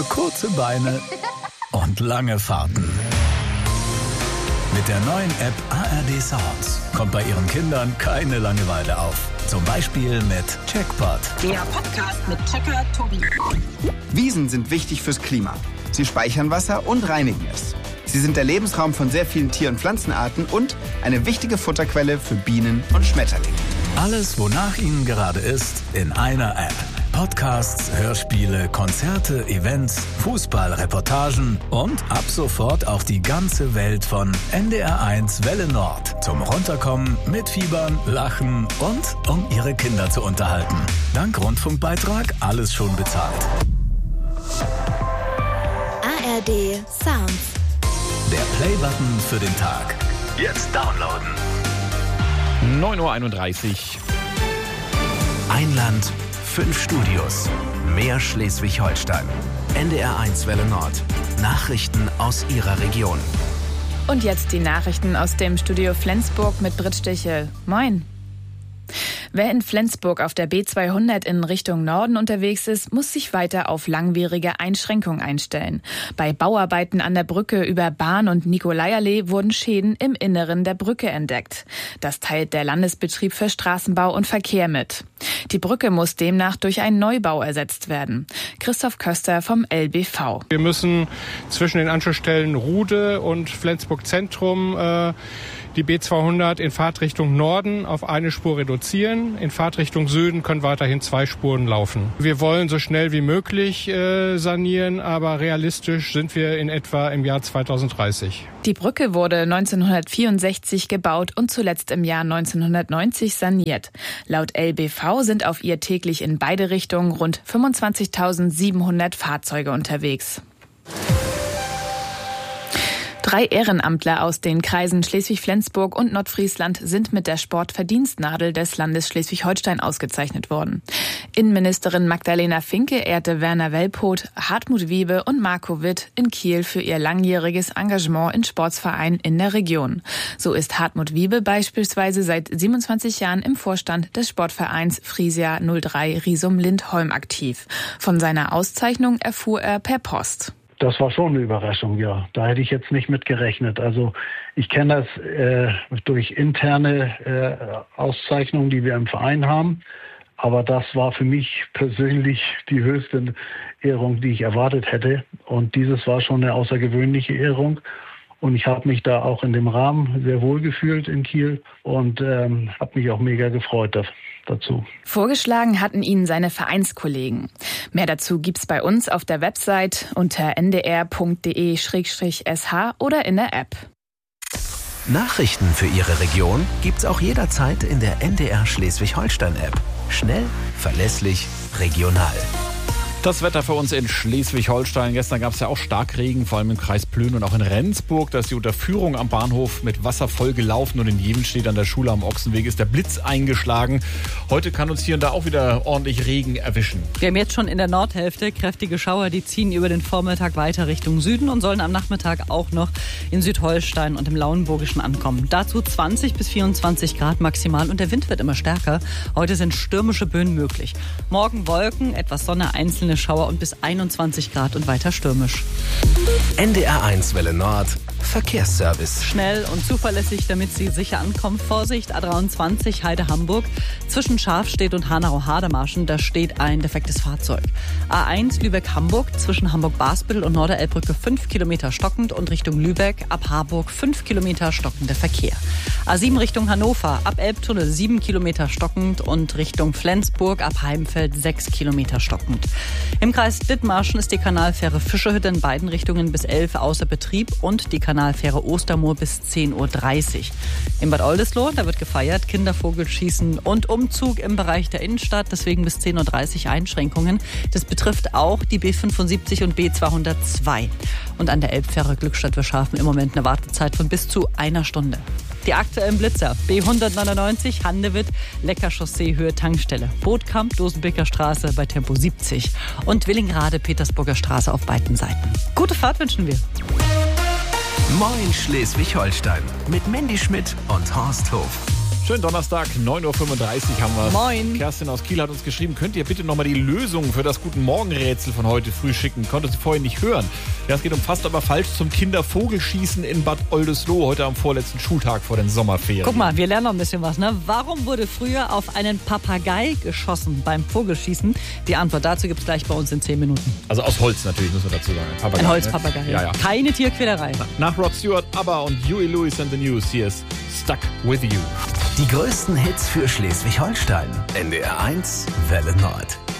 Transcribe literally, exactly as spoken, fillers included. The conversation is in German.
Kurze Beine und lange Fahrten. Mit der neuen App A R D Sounds kommt bei Ihren Kindern keine Langeweile auf. Zum Beispiel mit Checkpot. Der Podcast mit Checker Tobi. Wiesen sind wichtig fürs Klima. Sie speichern Wasser und reinigen es. Sie sind der Lebensraum von sehr vielen Tier- und Pflanzenarten und eine wichtige Futterquelle für Bienen und Schmetterlinge. Alles, wonach Ihnen gerade ist, in einer App. Podcasts, Hörspiele, Konzerte, Events, Fußball-Reportagen und ab sofort auch die ganze Welt von N D R eins Welle Nord. Zum Runterkommen, mitfiebern, lachen und um Ihre Kinder zu unterhalten. Dank Rundfunkbeitrag alles schon bezahlt. A R D Sounds. Der Play-Button für den Tag. Jetzt downloaden. neun Uhr einunddreißig. Ein Land, fünf Studios. Mehr Schleswig-Holstein. N D R eins Welle Nord. Nachrichten aus Ihrer Region. Und jetzt die Nachrichten aus dem Studio Flensburg mit Britt Stichel. Moin. Wer in Flensburg auf der B zweihundert in Richtung Norden unterwegs ist, muss sich weiter auf langwierige Einschränkungen einstellen. Bei Bauarbeiten an der Brücke über Bahn- und Nikolaiallee wurden Schäden im Inneren der Brücke entdeckt. Das teilt der Landesbetrieb für Straßenbau und Verkehr mit. Die Brücke muss demnach durch einen Neubau ersetzt werden. Christoph Köster vom L B V. Wir müssen zwischen den Anschlussstellen Rude und Flensburg Zentrum äh, die B zweihundert in Fahrtrichtung Norden auf eine Spur reduzieren. In Fahrtrichtung Süden können weiterhin zwei Spuren laufen. Wir wollen so schnell wie möglich äh, sanieren, aber realistisch sind wir in etwa im Jahr zweitausenddreißig. Die Brücke wurde neunzehnhundertvierundsechzig gebaut und zuletzt im Jahr neunzehnhundertneunzig saniert. Laut L B V sind auf ihr täglich in beide Richtungen rund fünfundzwanzigtausendsiebenhundert Fahrzeuge unterwegs. Drei Ehrenamtler aus den Kreisen Schleswig-Flensburg und Nordfriesland sind mit der Sportverdienstnadel des Landes Schleswig-Holstein ausgezeichnet worden. Innenministerin Magdalena Finke ehrte Werner Welpoth, Hartmut Wiebe und Marco Witt in Kiel für ihr langjähriges Engagement in Sportsvereinen in der Region. So ist Hartmut Wiebe beispielsweise seit siebenundzwanzig Jahren im Vorstand des Sportvereins Frisia null drei Riesum Lindholm aktiv. Von seiner Auszeichnung erfuhr er per Post. Das war schon eine Überraschung, ja. Da hätte ich jetzt nicht mit gerechnet. Also ich kenne das äh, durch interne äh, Auszeichnungen, die wir im Verein haben. Aber das war für mich persönlich die höchste Ehrung, die ich erwartet hätte. Und dieses war schon eine außergewöhnliche Ehrung. Und ich habe mich da auch in dem Rahmen sehr wohl gefühlt in Kiel und ähm, habe mich auch mega gefreut dazu. Vorgeschlagen hatten ihn seine Vereinskollegen. Mehr dazu gibt's bei uns auf der Website unter n d r punkt d e slash s h oder in der App. Nachrichten für Ihre Region gibt's auch jederzeit in der N D R Schleswig-Holstein-App. Schnell, verlässlich, regional. Das Wetter für uns in Schleswig-Holstein. Gestern gab es ja auch Starkregen, vor allem im Kreis Plön und auch in Rendsburg. Da ist die Unterführung am Bahnhof mit Wasser voll gelaufen und in Jevenstedt an der Schule am Ochsenweg ist der Blitz eingeschlagen. Heute kann uns hier und da auch wieder ordentlich Regen erwischen. Wir haben jetzt schon in der Nordhälfte kräftige Schauer, die ziehen über den Vormittag weiter Richtung Süden und sollen am Nachmittag auch noch in Südholstein und im Lauenburgischen ankommen. Dazu zwanzig bis vierundzwanzig Grad maximal und der Wind wird immer stärker. Heute sind stürmische Böen möglich. Morgen Wolken, etwas Sonne, einzelne Schauer und bis einundzwanzig Grad und weiter stürmisch. N D R eins Welle Nord, Verkehrsservice. Schnell und zuverlässig, damit Sie sicher ankommen. Vorsicht, A dreiundzwanzig Heide-Hamburg. Zwischen Schafstedt und Hanau-Hadermarschen, da steht ein defektes Fahrzeug. A eins Lübeck-Hamburg, zwischen Hamburg-Basbüttel und Norderelbbrücke fünf Kilometer stockend und Richtung Lübeck ab Harburg fünf Kilometer stockender Verkehr. A sieben Richtung Hannover, ab Elbtunnel sieben Kilometer stockend und Richtung Flensburg ab Heimfeld sechs Kilometer stockend. Im Kreis Dithmarschen ist die Kanalfähre Fischehütte in beiden Richtungen bis elf außer Betrieb und die Kanalfähre Ostermoor bis zehn Uhr dreißig. In Bad Oldesloe, da wird gefeiert, Kindervogelschießen und Umzug im Bereich der Innenstadt, deswegen bis zehn Uhr dreißig Einschränkungen. Das betrifft auch die B fünfundsiebzig und B zweihundertzwei. Und an der Elbfähre Glückstadt-Wirschhafen im Moment eine Wartezeit von bis zu einer Stunde. Die aktuellen Blitzer: B hundertneunundneunzig Handewitt, Lecker-Chaussee, Höhe Tankstelle, Bootkamp, Dosenbeker Straße bei Tempo siebzig und Willingrade, Petersburger Straße auf beiden Seiten. Gute Fahrt wünschen wir. Moin Schleswig-Holstein mit Mandy Schmidt und Horst Hof. Schönen Donnerstag, neun Uhr fünfunddreißig haben wir. Moin. Kerstin aus Kiel hat uns geschrieben, könnt ihr bitte nochmal die Lösung für das Guten Morgen-Rätsel von heute früh schicken? Konnte sie vorhin nicht hören. Ja, es geht um fast aber falsch zum Kindervogelschießen in Bad Oldesloe, heute am vorletzten Schultag vor den Sommerferien. Guck mal, wir lernen noch ein bisschen was, ne? Warum wurde früher auf einen Papagei geschossen beim Vogelschießen? Die Antwort dazu gibt es gleich bei uns in zehn Minuten. Also aus Holz natürlich, müssen wir dazu sagen. Papagei, Ein Holzpapagei. Ne? Ja, ja. Keine Tierquälerei. Nach Rod Stewart, ABBA und Huey Lewis and the News, hier ist Stuck With You. Die größten Hits für Schleswig-Holstein. N D R eins Welle Nord.